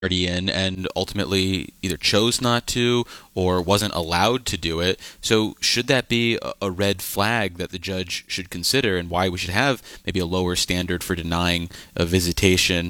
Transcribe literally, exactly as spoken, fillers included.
guardian and ultimately either chose not to or wasn't allowed to do it. So, should that be a a red flag that the judge should consider, and why we should have maybe a lower standard for denying a visitation?